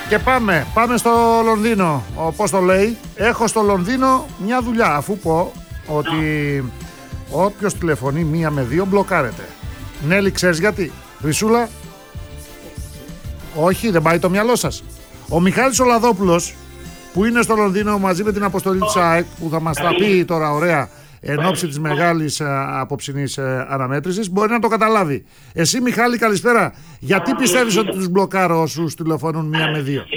Και πάμε στο Λονδίνο. Πώς το λέει, έχω στο Λονδίνο μια δουλειά, αφού πω ότι όποιος τηλεφωνεί 1 με 2 μπλοκάρεται. Νέλη, ξέρεις γιατί? Χρυσούλα? Όχι, δεν πάει το μυαλό σας. Ο Μιχάλης ο Λαδόπουλος, που είναι στο Λονδίνο μαζί με την αποστολή της ΑΕΚ, που θα μας τα πει τώρα ωραία εν ώψη της μεγάλης απόψινής αναμέτρησης, μπορεί να το καταλάβει. Εσύ, Μιχάλη, καλησπέρα. Γιατί πιστεύεις ότι τους μπλοκάρω όσους τηλεφωνούν 1 με 2?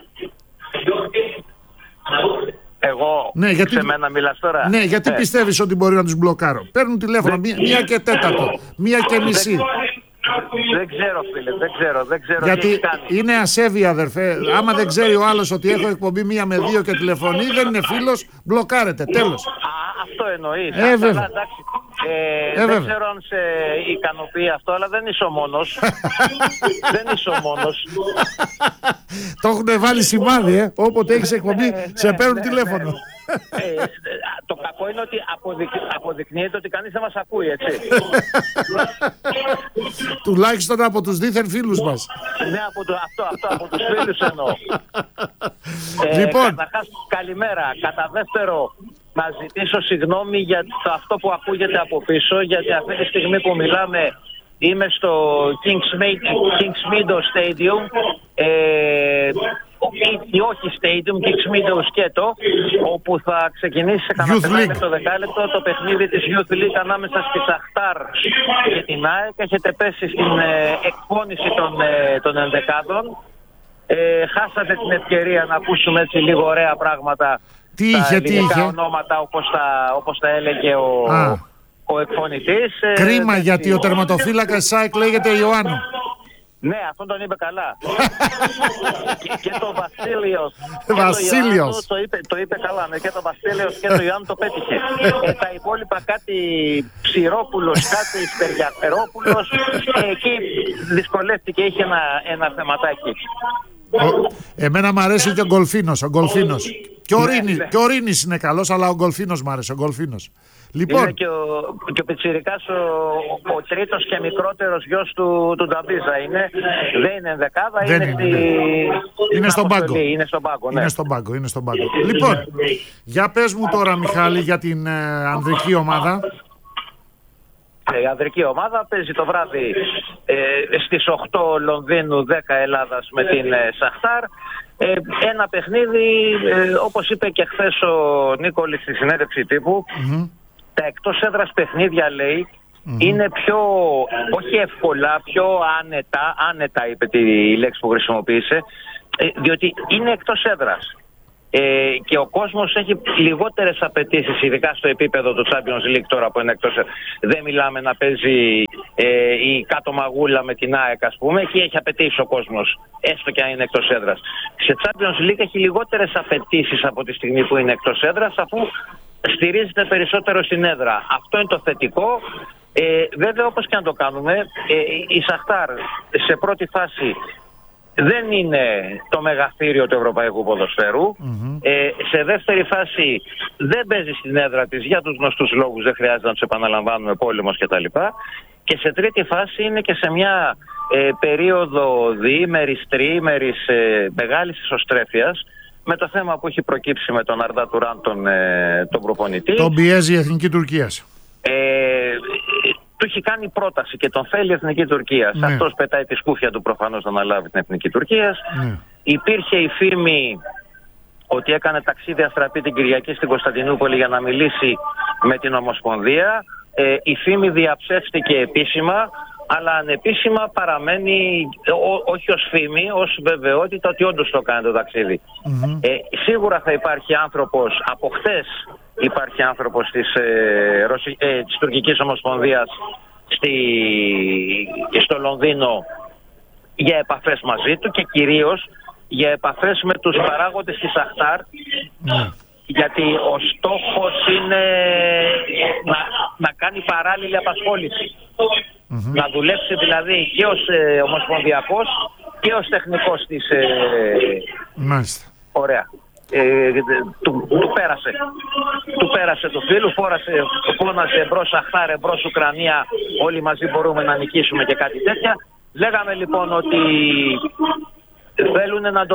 Εγώ, ναι, γιατί, σε μένα μιλάς τώρα. Ναι, γιατί πιστεύεις ότι μπορεί να τους μπλοκάρω? Παίρνουν τηλέφωνο 1 και 4, 1 και μισή. Δεν ξέρω, φίλε, δεν ξέρω. Γιατί είναι ασέβεια, αδερφέ. Άμα δεν ξέρει ο άλλος ότι έχω εκπομπή 1 με 2 και τηλεφωνεί, δεν είναι φίλος, μπλοκάρεται. Τέλος. Αυτό εννοείς. Βέβαια. Δεν ξέρω αν σε ικανοποιεί αυτό, αλλά δεν είσαι ο μόνος. Δεν είσαι ο μόνος. Το έχουν βάλει σημάδι, όποτε έχεις εκπομπή, σε παίρνουν τηλέφωνο. Το κακό είναι ότι αποδεικνύεται ότι κανείς δεν μας ακούει, έτσι. Τουλάχιστον από τους δίθεν φίλους μας. Ναι, από τους φίλους εννοώ. Λοιπόν. Καταρχάς, καλημέρα. Κατά δεύτερο, να ζητήσω συγγνώμη για αυτό που ακούγεται από πίσω, γιατί αυτή τη στιγμή που μιλάμε είμαι στο Kings Meadow Stadium, όχι Stadium, Kings Meadow σκέτο, όπου θα ξεκινήσει σε κανένα το δεκάλεπτο το παιχνίδι της Youth League ανάμεσα στη Σαχτάρ και την ΑΕΚ. Έχετε πέσει στην εκφώνηση των ενδεκάδων. Χάσατε την ευκαιρία να ακούσουμε έτσι λίγο ωραία πράγματα. Τι είχε? Ονόματα όπως τα έλεγε ο εκφωνητής. Κρίμα, γιατί ο τερματοφύλακας ΣΑΕΚ λέγεται Ιωάννου. Ναι, αυτόν τον είπε καλά. και το Βασίλειος. Το είπε καλά. Ναι, και το Βασίλειος και το Ιωάννου το πέτυχε. Τα υπόλοιπα κάτι Ψηρόπουλος, κάτι Σπεργιαφερόπουλος. Εκεί δυσκολεύτηκε, είχε ένα θεματάκι. Εμένα μου αρέσει και ο Γκολφίνος. Και ο Ρήνης είναι καλός, αλλά ο Γκολφίνος μου άρεσε. Λοιπόν. Είναι και ο Πιτσιρικάς ο τρίτος και μικρότερος γιος του Νταμπίζα είναι. Δεν είναι ενδεκάδα, είναι στον πάγκο. Είναι στον πάγκο, ναι. Είναι στον πάγκο. Λοιπόν, για πες μου τώρα, Μιχάλη, για την ανδρική ομάδα. Η ανδρική ομάδα παίζει το βράδυ στις 8 Λονδίνου, 10 Ελλάδας με την Σαχτάρ. Ένα παιχνίδι, όπως είπε και χθες ο Νίκολης στη συνέντευξη τύπου, τα εκτός έδρας παιχνίδια, λέει, είναι πιο, όχι εύκολα, πιο άνετα είπε τη λέξη που χρησιμοποίησε, διότι είναι εκτός έδρας. Και ο κόσμος έχει λιγότερες απαιτήσεις, ειδικά στο επίπεδο του Champions League τώρα που είναι εκτός. Δεν μιλάμε να παίζει η κάτω μαγούλα με την ΑΕΚ, ας πούμε. Εκεί έχει απαιτήσει ο κόσμος, έστω και αν είναι εκτός έδρας. Σε Champions League έχει λιγότερες απαιτήσεις από τη στιγμή που είναι εκτός έδρας, αφού στηρίζεται περισσότερο στην έδρα. Αυτό είναι το θετικό. Βέβαια, όπως και αν το κάνουμε, η Σαχτάρ σε πρώτη φάση δεν είναι το μεγαθύριο του ευρωπαϊκού ποδοσφαίρου. Σε δεύτερη φάση δεν παίζει στην έδρα της για τους γνωστούς λόγους, δεν χρειάζεται να τους επαναλαμβάνουμε, πόλεμος κτλ. Και σε τρίτη φάση είναι και σε μια περίοδο διήμερης, τριήμερης μεγάλης ισοστρέφειας, με το θέμα που έχει προκύψει με τον Αρντά Τουράν τον προπονητή. Τον πιέζει η Εθνική Τουρκίας. Του έχει κάνει πρόταση και τον θέλει η Εθνική Τουρκία. Ναι. Αυτός πετάει τη σκούφια του προφανώς να αναλάβει την Εθνική Τουρκία. Ναι. Υπήρχε η φήμη ότι έκανε ταξίδι αστραπή την Κυριακή στην Κωνσταντινούπολη για να μιλήσει με την Ομοσπονδία. Η φήμη διαψεύστηκε επίσημα, αλλά ανεπίσημα παραμένει όχι ως φήμη, ως βεβαιότητα ότι όντως το κάνει το ταξίδι. Σίγουρα θα υπάρχει άνθρωπος, από χτες υπάρχει άνθρωπος της Τουρκικής Ομοσπονδίας στο Λονδίνο για επαφές μαζί του και κυρίως για επαφές με τους παράγοντες της Σαχτάρ, γιατί ο στόχος είναι να κάνει παράλληλη απασχόληση. Να δουλέψει δηλαδή και ως ομοσπονδιακός και ως τεχνικός της. Μάλιστα. Ωραία. Του πέρασε του φίλου, φώνασε εμπρός Σαχτάρ, εμπρός Ουκρανία, όλοι μαζί μπορούμε να νικήσουμε και κάτι τέτοια. Λέγαμε λοιπόν ότι θέλουν να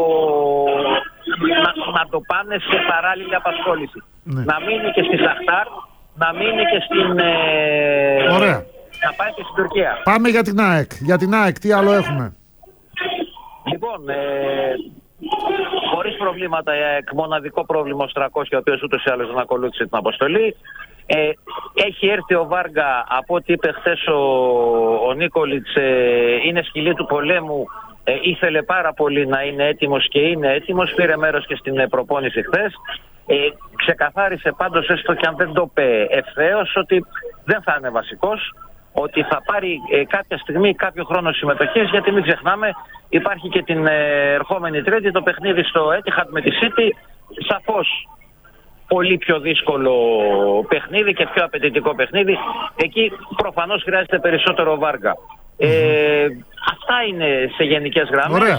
το πάνε σε παράλληλη απασχόληση. Ναι. Να μείνει και στη Σαχτάρ, να μείνει και στην... Ωραία. Να πάει και στην Τουρκία. Πάμε για την ΑΕΚ. Για την ΑΕΚ τι άλλο έχουμε? Λοιπόν, χωρίς προβλήματα η ΑΕΚ, μοναδικό πρόβλημα ο Στρακός, ο οποίος ούτως ή άλλως δεν ακολούθησε την αποστολή. Έχει έρθει ο Βάργα, από ό,τι είπε χθες ο Νίκολιτς, είναι σκυλή του πολέμου, ήθελε πάρα πολύ να είναι έτοιμος και είναι έτοιμος, πήρε μέρος και στην προπόνηση χθες. Ξεκαθάρισε πάντως, έστω και αν δεν το είπε ευθέως, ότι δεν θα είναι βασικός, ότι θα πάρει κάποια στιγμή κάποιο χρόνο συμμετοχής, γιατί μην ξεχνάμε, υπάρχει και την ερχόμενη Τρίτη το παιχνίδι στο Etihad με τη City, σαφώς πολύ πιο δύσκολο παιχνίδι και πιο απαιτητικό παιχνίδι. Εκεί προφανώς χρειάζεται περισσότερο Βάργα. Αυτά είναι σε γενικές γραμμές.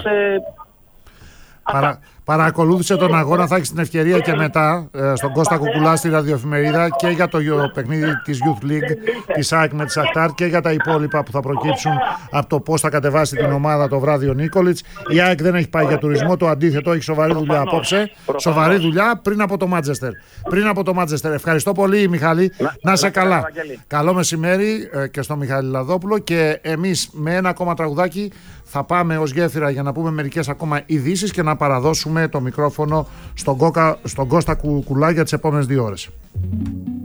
Παρακολούθησε τον αγώνα, θα έχει την ευκαιρία και μετά στον Κώστα Κουκουλά στη ραδιοεφημερίδα και για το παιχνίδι της Youth League της ΑΕΚ με τη Σαχτάρ και για τα υπόλοιπα που θα προκύψουν από το πώς θα κατεβάσει την ομάδα το βράδυ ο Νίκολιτς. Η ΑΕΚ δεν έχει πάει για τουρισμό, το αντίθετο, έχει σοβαρή δουλειά απόψε. Σοβαρή δουλειά πριν από το Μάντσεστερ. Ευχαριστώ πολύ, Μιχάλη. Να σε καλά. Καλό μεσημέρι και στο Μιχάλη Λαδόπουλο, και εμείς με ένα ακόμα τραγουδάκι θα πάμε ως γέφυρα για να πούμε μερικές ακόμα ειδήσεις και να παραδώσουμε το μικρόφωνο στον Κώστα Κουκουλά για τις επόμενες 2 ώρες.